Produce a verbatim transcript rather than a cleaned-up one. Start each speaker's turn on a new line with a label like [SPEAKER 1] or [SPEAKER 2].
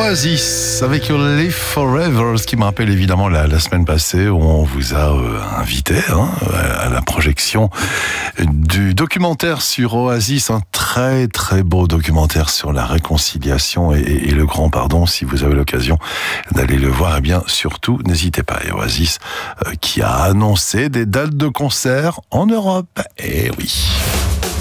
[SPEAKER 1] Oasis avec Your Live Forever, ce qui me rappelle évidemment la, la semaine passée où on vous a euh, invité hein, à la projection du documentaire sur Oasis, un très très beau documentaire sur la réconciliation et, et, et le grand pardon. Si vous avez l'occasion d'aller le voir, eh bien surtout n'hésitez pas. Et Oasis euh, qui a annoncé des dates de concert en Europe. Eh oui.